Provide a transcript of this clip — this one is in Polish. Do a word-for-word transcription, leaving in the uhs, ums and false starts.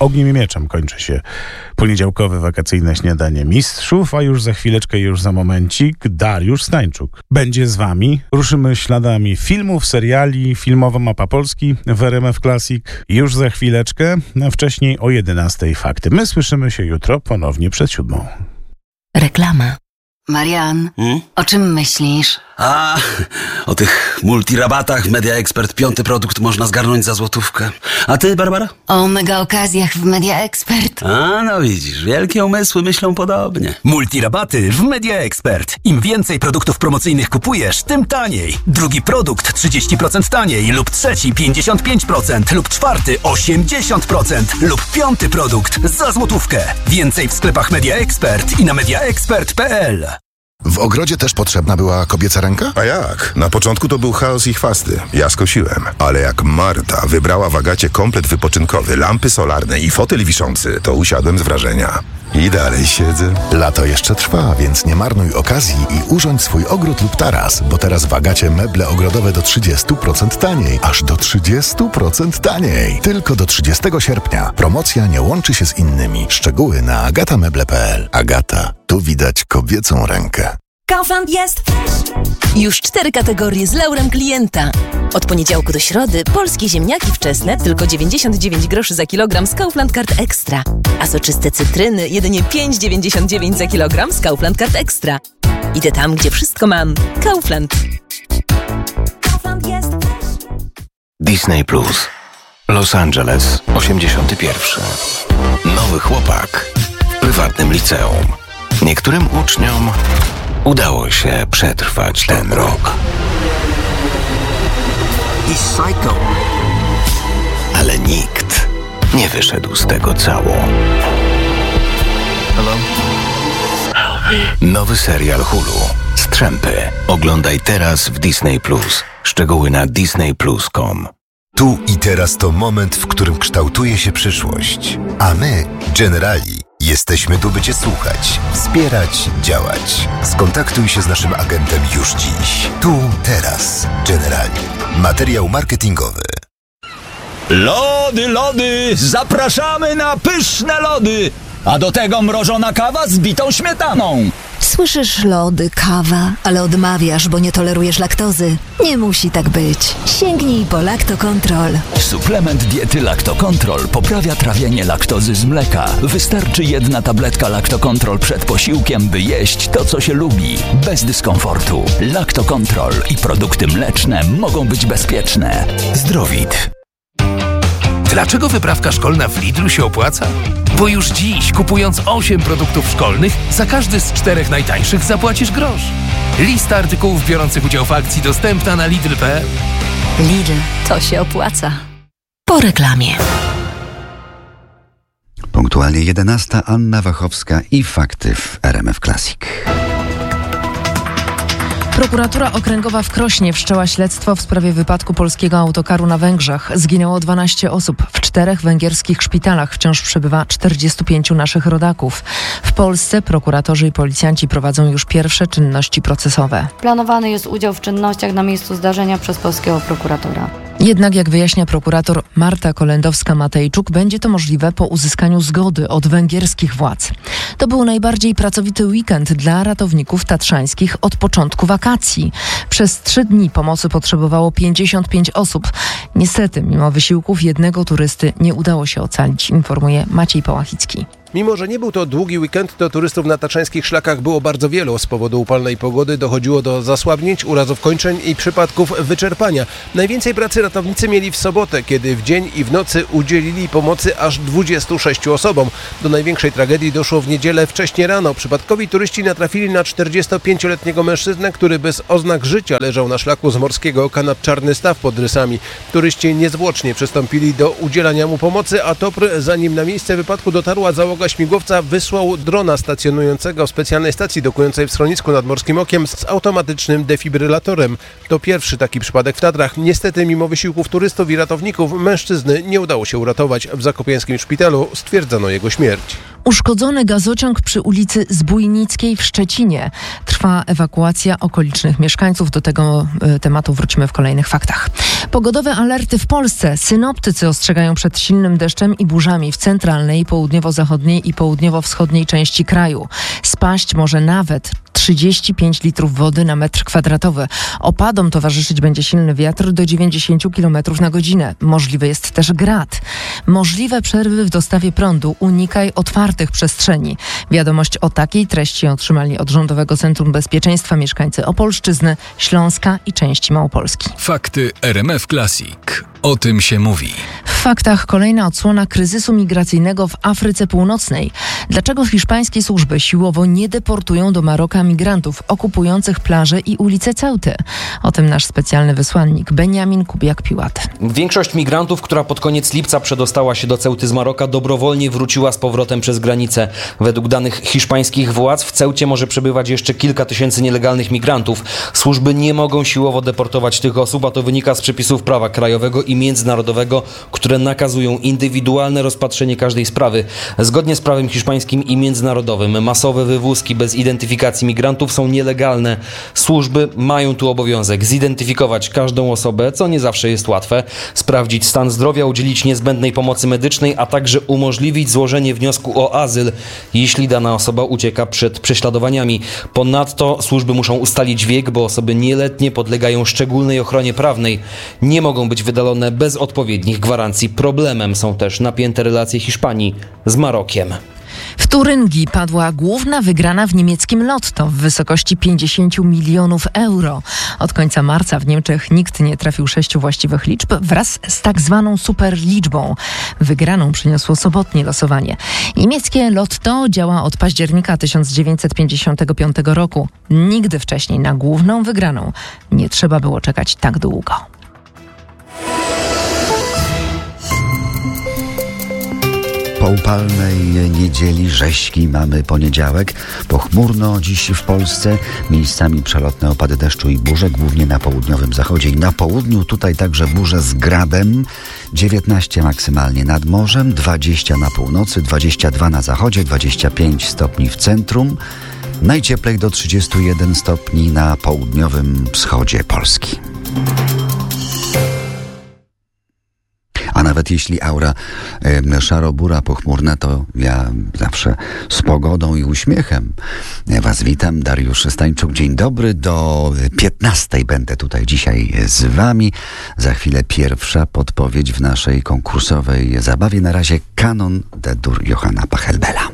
Ogniem i mieczem kończy się poniedziałkowe wakacyjne śniadanie mistrzów, a już za chwileczkę, już za momencik Dariusz Stańczuk będzie z wami. Ruszymy śladami filmów, seriali, filmowa mapa Polski w R M F Classic już za chwileczkę, a wcześniej o jedenastej fakty. My słyszymy się jutro ponownie przed siódmą. Reklama. Marian, hmm? o czym myślisz? A, o tych multirabatach w Media Expert. Piąty produkt można zgarnąć za złotówkę. A ty, Barbara? O mega okazjach w Media Expert. A, no widzisz, wielkie umysły myślą podobnie. Multirabaty w Media Expert. Im więcej produktów promocyjnych kupujesz, tym taniej. Drugi produkt trzydzieści procent taniej, lub trzeci pięćdziesiąt pięć procent, lub czwarty osiemdziesiąt procent, lub piąty produkt za złotówkę. Więcej w sklepach Media Expert i na mediaexpert kropka p l. W ogrodzie też potrzebna była kobieca ręka? A jak? Na początku to był chaos i chwasty. Ja skosiłem. Ale jak Marta wybrała w Agacie komplet wypoczynkowy, lampy solarne i fotel wiszący, to usiadłem z wrażenia. I dalej siedzę. Lato jeszcze trwa, więc nie marnuj okazji i urządź swój ogród lub taras, bo teraz w Agacie meble ogrodowe do trzydzieści procent taniej. Aż do trzydzieści procent taniej. Tylko do trzydziestego sierpnia. Promocja nie łączy się z innymi. Szczegóły na agatameble kropka p l. Agata. Tu widać kobiecą rękę. Kaufland jest już cztery kategorie z laurem klienta. Od poniedziałku do środy polskie ziemniaki wczesne tylko dziewięćdziesiąt dziewięć groszy za kilogram z Kaufland Card Extra. A soczyste cytryny jedynie pięć dziewięćdziesiąt dziewięć za kilogram z Kaufland Card Extra. Idę tam, gdzie wszystko mam. Kaufland. Kaufland jest Disney Plus. Los Angeles, osiemdziesiąty pierwszy. Nowy chłopak w prywatnym liceum. Niektórym uczniom udało się przetrwać ten rok. Ale nikt nie wyszedł z tego cało. Nowy serial Hulu. Strzępy. Oglądaj teraz w Disney Plus. Szczegóły na disney plus kropka com. Tu i teraz to moment, w którym kształtuje się przyszłość. A my, Generali, jesteśmy tu, by Cię słuchać, wspierać, działać. Skontaktuj się z naszym agentem już dziś. Tu, teraz. Generali. Materiał marketingowy. Lody, lody! Zapraszamy na pyszne lody! A do tego mrożona kawa z bitą śmietaną. Słyszysz lody, kawa, ale odmawiasz, bo nie tolerujesz laktozy. Nie musi tak być. Sięgnij po Lactocontrol. Suplement diety Lactocontrol poprawia trawienie laktozy z mleka. Wystarczy jedna tabletka Lactocontrol przed posiłkiem, by jeść to, co się lubi. Bez dyskomfortu. Lactocontrol i produkty mleczne mogą być bezpieczne. Zdrowit. Dlaczego wyprawka szkolna w Lidlu się opłaca? Bo już dziś, kupując osiem produktów szkolnych, za każdy z czterech najtańszych zapłacisz grosz. Lista artykułów biorących udział w akcji dostępna na lidl kropka p l. Lidl, to się opłaca. Po reklamie. Punktualnie jedenasta. Anna Wachowska i fakty w R M F Classic. Prokuratura Okręgowa w Krośnie wszczęła śledztwo w sprawie wypadku polskiego autokaru na Węgrzech. Zginęło dwanaście osób. W czterech węgierskich szpitalach wciąż przebywa czterdziestu pięciu naszych rodaków. W Polsce prokuratorzy i policjanci prowadzą już pierwsze czynności procesowe. Planowany jest udział w czynnościach na miejscu zdarzenia przez polskiego prokuratora. Jednak, jak wyjaśnia prokurator Marta Kolendowska-Matejczuk, będzie to możliwe po uzyskaniu zgody od węgierskich władz. To był najbardziej pracowity weekend dla ratowników tatrzańskich od początku wakacji. Przez trzy dni pomocy potrzebowało pięćdziesiąt pięć osób. Niestety, mimo wysiłków jednego turysty nie udało się ocalić, informuje Maciej Pałachicki. Mimo że nie był to długi weekend, to turystów na tatrzańskich szlakach było bardzo wielu. Z powodu upalnej pogody dochodziło do zasłabnięć, urazów kończeń i przypadków wyczerpania. Najwięcej pracy ratownicy mieli w sobotę, kiedy w dzień i w nocy udzielili pomocy aż dwudziestu sześciu osobom. Do największej tragedii doszło w niedzielę wcześnie rano. Przypadkowi turyści natrafili na czterdziestopięcioletniego mężczyznę, który bez oznak życia leżał na szlaku z Morskiego Oka nad Czarny Staw pod Rysami. Turyści niezwłocznie przystąpili do udzielania mu pomocy, a T O P R, zanim na miejsce wypadku dotarła załoga śmigłowca, wysłał drona stacjonującego w specjalnej stacji dokującej w schronisku nad Morskim Okiem z automatycznym defibrylatorem. To pierwszy taki przypadek w Tatrach. Niestety, mimo wysiłków turystów i ratowników, mężczyzny nie udało się uratować. W zakopiańskim szpitalu stwierdzono jego śmierć. Uszkodzony gazociąg przy ulicy Zbójnickiej w Szczecinie. Trwa ewakuacja okolicznych mieszkańców. Do tego y, tematu wrócimy w kolejnych faktach. Pogodowe alerty w Polsce. Synoptycy ostrzegają przed silnym deszczem i burzami w centralnej, południowo-zachodniej i południowo-wschodniej części kraju. Spaść może nawet trzydzieści pięć litrów wody na metr kwadratowy. Opadom towarzyszyć będzie silny wiatr do dziewięćdziesiąt kilometrów na godzinę. Możliwy jest też grad. Możliwe przerwy w dostawie prądu. Unikaj otwartych przestrzeni. Wiadomość o takiej treści otrzymali od Rządowego Centrum Bezpieczeństwa mieszkańcy Opolszczyzny, Śląska i części Małopolski. Fakty R M F Classic. O tym się mówi. W faktach kolejna odsłona kryzysu migracyjnego w Afryce Północnej. Dlaczego hiszpańskie służby siłowo nie deportują do Maroka migrantów okupujących plaże i ulice Ceuty? O tym nasz specjalny wysłannik Benjamin Kubiak-Piłat. Większość migrantów, która pod koniec lipca przedostała się do Ceuty z Maroka, dobrowolnie wróciła z powrotem przez granicę. Według danych hiszpańskich władz w Ceucie może przebywać jeszcze kilka tysięcy nielegalnych migrantów. Służby nie mogą siłowo deportować tych osób, a to wynika z przepisów prawa krajowego i międzynarodowego, które nakazują indywidualne rozpatrzenie każdej sprawy. Zgodnie z prawem hiszpańskim i międzynarodowym masowe wywózki bez identyfikacji migrantów są nielegalne. Służby mają tu obowiązek zidentyfikować każdą osobę, co nie zawsze jest łatwe, sprawdzić stan zdrowia, udzielić niezbędnej pomocy medycznej, a także umożliwić złożenie wniosku o azyl, jeśli dana osoba ucieka przed prześladowaniami. Ponadto służby muszą ustalić wiek, bo osoby nieletnie podlegają szczególnej ochronie prawnej. Nie mogą być wydalone bez odpowiednich gwarancji. Problemem są też napięte relacje Hiszpanii z Marokiem. W Turyngii padła główna wygrana w niemieckim Lotto w wysokości pięćdziesiąt milionów euro. Od końca marca w Niemczech nikt nie trafił sześciu właściwych liczb wraz z tak zwaną superliczbą. Wygraną przyniosło sobotnie losowanie. Niemieckie Lotto działa od października tysiąc dziewięćset pięćdziesiątego piątego roku. Nigdy wcześniej na główną wygraną nie trzeba było czekać tak długo. Po upalnej niedzieli rześki mamy poniedziałek. Pochmurno dziś w Polsce. Miejscami przelotne opady deszczu i burze, głównie na południowym zachodzie i na południu. Tutaj także burze z gradem. dziewiętnaście maksymalnie nad morzem, dwadzieścia na północy, dwadzieścia dwa na zachodzie, dwadzieścia pięć stopni w centrum. Najcieplej do trzydziestu jeden stopni na południowym wschodzie Polski. A nawet jeśli aura y, szaro-bura, pochmurna, to ja zawsze z pogodą i uśmiechem was witam. Dariusz Stańczuk, dzień dobry. Do piętnastej będę tutaj dzisiaj z wami. Za chwilę pierwsza podpowiedź w naszej konkursowej zabawie. Na razie kanon D-dur Johanna Pachelbela.